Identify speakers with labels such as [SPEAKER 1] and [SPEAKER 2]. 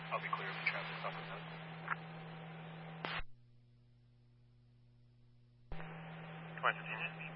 [SPEAKER 1] I'll be clear of the traffic stop with those. 2015.